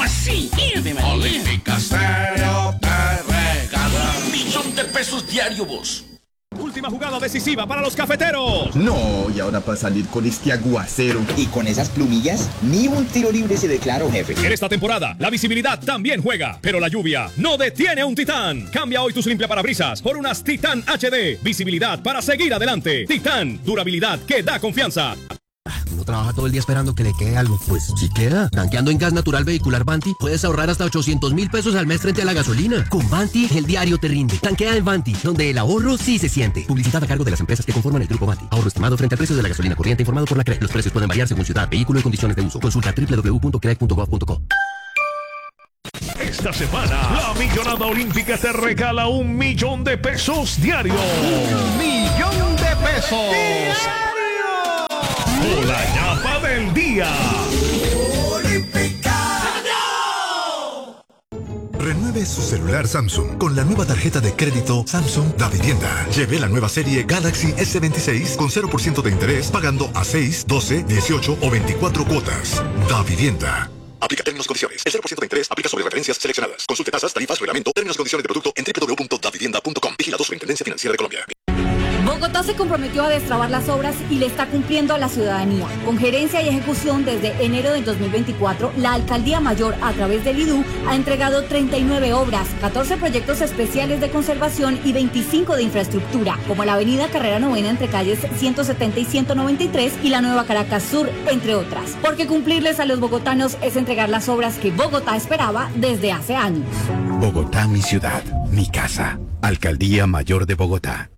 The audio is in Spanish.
así. Olímpica Stereo te regala $1,000,000 diario, vos. Última jugada decisiva para los cafeteros. No, y ahora para salir con este aguacero. Y con esas plumillas, ni un tiro libre se declaró, jefe. En esta temporada, la visibilidad también juega, pero la lluvia no detiene a un Titán. Cambia hoy tus limpiaparabrisas por unas Titán HD. Visibilidad para seguir adelante. Titán, durabilidad que da confianza. Uno trabaja todo el día esperando que le quede algo. Pues sí queda. Tanqueando en gas natural vehicular Vanti, puedes ahorrar hasta 800,000 pesos al mes frente a la gasolina. Con Vanti, el diario te rinde. Tanquea en Vanti, donde el ahorro sí se siente. Publicidad a cargo de las empresas que conforman el grupo Vanti. Ahorro estimado frente al precio de la gasolina corriente informado por la CRE. Los precios pueden variar según ciudad, vehículo y condiciones de uso. Consulta www.crec.gov.co. Esta semana, la Millonada Olímpica te regala $1,000,000 diario. $1,000,000 O la ñapa del día. Renueve su celular Samsung con la nueva tarjeta de crédito Samsung Da Vivienda. Lleve la nueva serie Galaxy S26 con 0% de interés pagando a 6, 12, 18 o 24 cuotas. Da Vivienda. Aplica términos y condiciones. El 0% de interés aplica sobre referencias seleccionadas. Consulte tasas, tarifas, reglamento, términos y condiciones de producto en www.davivienda.com. Vigilado Superintendencia Financiera de Colombia. Bogotá se comprometió a destrabar las obras y le está cumpliendo a la ciudadanía. Con gerencia y ejecución desde enero del 2024, la Alcaldía Mayor, a través del IDU, ha entregado 39 obras, 14 proyectos especiales de conservación y 25 de infraestructura, como la avenida Carrera Novena entre calles 170 y 193 y la Nueva Caracas Sur, entre otras. Porque cumplirles a los bogotanos es entregar las obras que Bogotá esperaba desde hace años. Bogotá, mi ciudad, mi casa. Alcaldía Mayor de Bogotá.